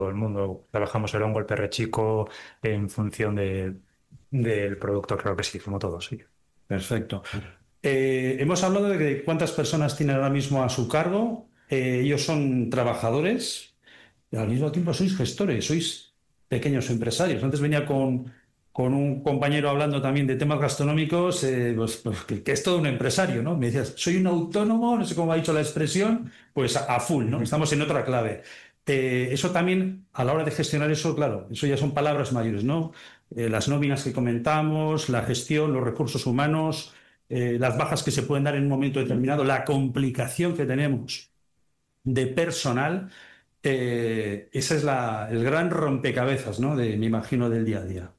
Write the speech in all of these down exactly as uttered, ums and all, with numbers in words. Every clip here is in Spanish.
todo el mundo. Trabajamos el hongo, el perre chico, en función de, del producto, creo que sí, como todos, sí. Perfecto. Eh, hemos hablado de que cuántas personas tienen ahora mismo a su cargo. Eh, ellos son trabajadores y al mismo tiempo sois gestores, sois pequeños empresarios. Antes venía con, con un compañero hablando también de temas gastronómicos, eh, pues, pues, que, que es todo un empresario, ¿no? Me decías, soy un autónomo, no sé cómo ha dicho la expresión, pues a, a full, ¿no? Estamos en otra clave. Eh, eso también, a la hora de gestionar eso, claro, eso ya son palabras mayores, ¿no? Eh, las nóminas que comentamos, la gestión, los recursos humanos, eh, las bajas que se pueden dar en un momento determinado, la complicación que tenemos de personal, eh, ese es la, el gran rompecabezas, ¿no? De, me imagino, del día a día.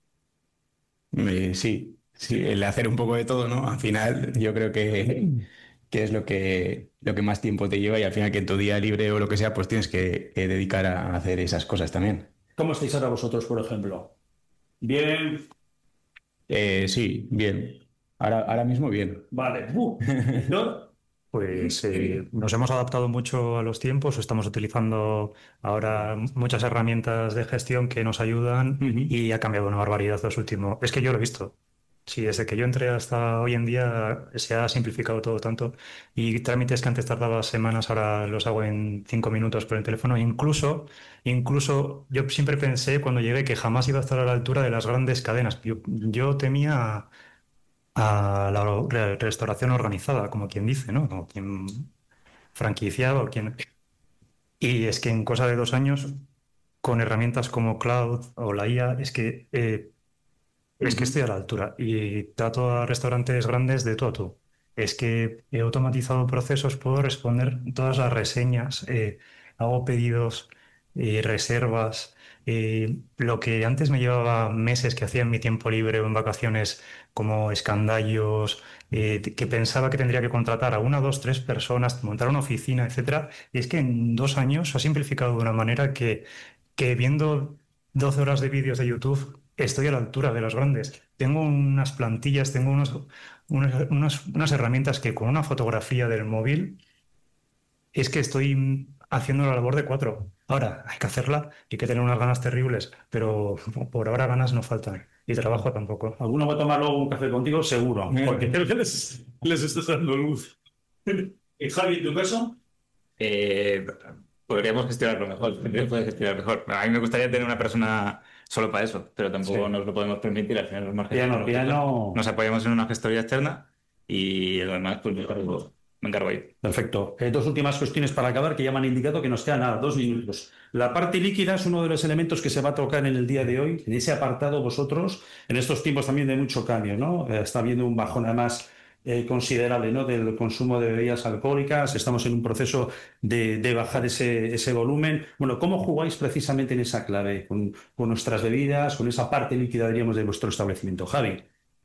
Eh, sí, sí, el hacer un poco de todo, ¿no? Al final yo creo que, que es lo que, lo que más tiempo te lleva y al final que en tu día libre o lo que sea, pues tienes que, que dedicar a hacer esas cosas también. ¿Cómo estáis ahora vosotros, por ejemplo? Bien, Eh, sí, bien. Ahora, ahora mismo bien. vale. Uh, Héctor, Pues eh, nos hemos adaptado mucho a los tiempos, estamos utilizando ahora muchas herramientas de gestión que nos ayudan ujú. y ha cambiado una barbaridad los últimos. Es que yo lo he visto. Sí, desde que yo entré hasta hoy en día se ha simplificado todo tanto y trámites que antes tardaba semanas ahora los hago en cinco minutos por el teléfono. Incluso, incluso yo siempre pensé cuando llegué que jamás iba a estar a la altura de las grandes cadenas. Yo, yo temía a la re- restauración organizada, como quien dice, ¿no? Como quien franquiciado, o quien... Y es que en cosa de dos años, con herramientas como Cloud o la I A, es que, eh, es que Ujú. estoy a la altura y trato a restaurantes grandes de todo a todo. Es que he automatizado procesos, puedo responder todas las reseñas, eh, hago pedidos, eh, reservas. Eh, lo que antes me llevaba meses que hacía en mi tiempo libre o en vacaciones, como escandallos, eh, que pensaba que tendría que contratar a una, dos, tres personas, montar una oficina, etcétera. Y es que en dos años se ha simplificado de una manera que, que viendo doce horas de vídeos de YouTube estoy a la altura de los grandes. Tengo unas plantillas, tengo unos, unas, unas- unas herramientas que con una fotografía del móvil es que estoy haciendo la labor de cuatro. Ahora, hay que hacerla y hay que tener unas ganas terribles, pero por ahora ganas no faltan y trabajo tampoco. ¿Alguno va a tomar luego un café contigo? Seguro, porque creo que les, les estás dando luz. ¿Y Javi, en tu caso? Eh, Podríamos gestionarlo mejor, siempre se puede gestionar mejor. A mí me gustaría tener una persona solo para eso, pero tampoco Sí. nos lo podemos permitir. Al final los márgenes son Piano, los que son. piano. Nos apoyamos en una gestoría externa y lo demás, pues me encargo, me encargo yo. Perfecto. Eh, dos últimas cuestiones para acabar, que ya me han indicado que nos quedan nada, dos minutos. La parte líquida es uno de los elementos que se va a tocar en el día de hoy. En ese apartado, vosotros, en estos tiempos también de mucho cambio, ¿no? Eh, está habiendo un bajón además eh, considerable, ¿no? Del consumo de bebidas alcohólicas. Estamos en un proceso de, de bajar ese, ese volumen. Bueno, ¿cómo jugáis precisamente en esa clave? Con, con nuestras bebidas, con esa parte líquida, diríamos, de vuestro establecimiento. Javi.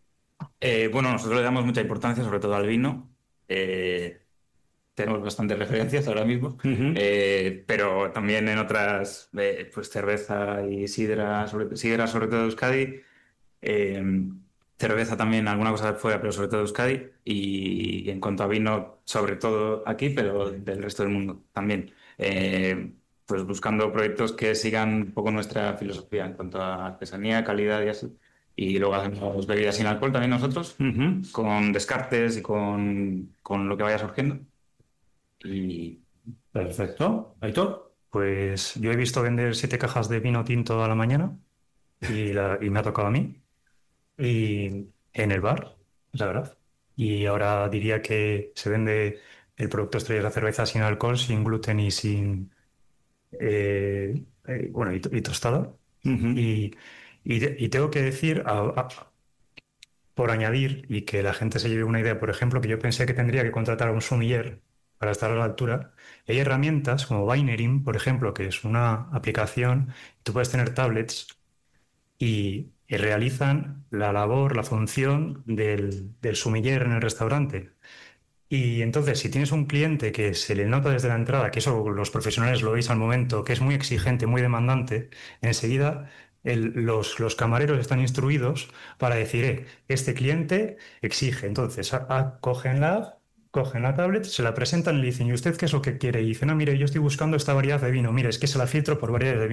Eh, bueno, nosotros le damos mucha importancia, sobre todo al vino. Eh, Tenemos bastantes referencias ahora mismo, Ujú. eh, pero también en otras, eh, pues cerveza y sidra, sobre, sidra sobre todo de Euskadi, eh, cerveza también, alguna cosa de fuera, pero sobre todo de Euskadi, y, en cuanto a vino, sobre todo aquí, pero del resto del mundo también. Eh, pues buscando proyectos que sigan un poco nuestra filosofía en cuanto a artesanía, calidad y así. Y luego hacemos bebidas sin alcohol también nosotros, Ujú. con descartes y con, con lo que vaya surgiendo. Y Perfecto. Aitor. Pues yo he visto vender siete cajas de vino tinto a la mañana y, la- y me ha tocado a mí. Y en el bar, la verdad. Y ahora diría que se vende el producto estrella de la cerveza sin alcohol, sin gluten y sin, eh, eh, bueno, y, to- y tostada. Ujú. Y, y, te- y tengo que decir, a- a- por añadir, y que la gente se lleve una idea, por ejemplo, que yo pensé que tendría que contratar a un sommelier para estar a la altura. Hay herramientas como Vinerin, por ejemplo, que es una aplicación, tú puedes tener tablets y, y realizan la labor, la función del, del sumiller en el restaurante. Y entonces, si tienes un cliente que se le nota desde la entrada, que eso los profesionales lo veis al momento, que es muy exigente, muy demandante, enseguida el- los, los camareros están instruidos para decir, eh, este cliente exige. Entonces, a- a- cogen la app cogen la tablet, se la presentan y le dicen, ¿y usted qué es lo que quiere? Y dice, no, mire, yo estoy buscando esta variedad de vino. Mire, es que se la filtro por variedades de vino.